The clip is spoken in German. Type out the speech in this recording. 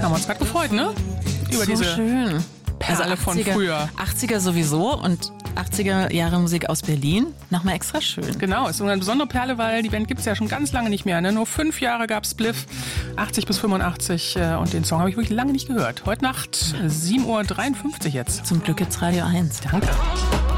Haben wir uns gerade gefreut, ne? Über so diese schön. Perle von früher. 80er sowieso und 80er Jahre Musik aus Berlin. Nochmal extra schön. Genau, ist eine besondere Perle, weil die Band gibt es ja schon ganz lange nicht mehr. Ne? Nur 5 Jahre gab es Spliff, 80 bis 85. Und den Song habe ich wirklich lange nicht gehört. Heute Nacht 7.53 Uhr jetzt. Zum Glück gibt's Radio 1. Danke.